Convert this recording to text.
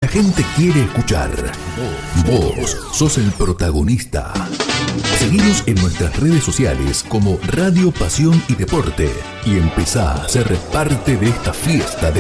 gente quiere escuchar. Vos sos el protagonista. Seguinos en nuestras redes sociales como Radio Pasión y Deporte y empezá a ser parte de esta fiesta de